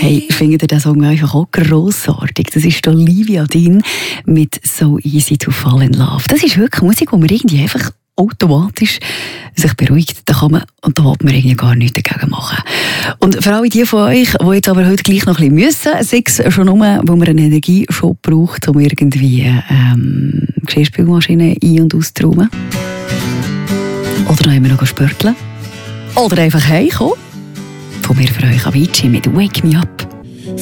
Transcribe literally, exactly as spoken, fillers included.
Hey, findet ihr den Song einfach auch grossartig? Das ist Olivia Dean mit «So easy to fall in love». Das ist wirklich Musik, die man irgendwie einfach automatisch sich beruhigt. Da kann man, und da will man irgendwie gar nichts dagegen machen. Und für alle die von euch, die jetzt aber heute gleich noch ein bisschen müssen, sei es schon nur, wo man einen Energieschub braucht, um irgendwie ähm, Geschirrspülmaschine ein- und auszuräumen. Oder noch immer noch spörteln. Oder einfach heimkommen. Von mir für euch Avicii mit «Wake Me Up».